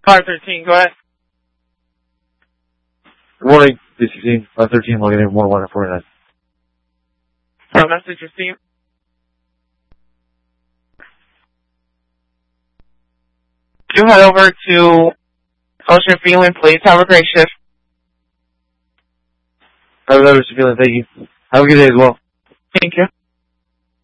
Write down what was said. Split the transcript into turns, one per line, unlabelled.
513, go ahead.
Good morning, D16. 513, logging in 149.
Message received. You head over to Ocean Feeling, please. Have a great shift.
Have a good Mr. Feeling, thank you. Have a good day as well.
Thank you.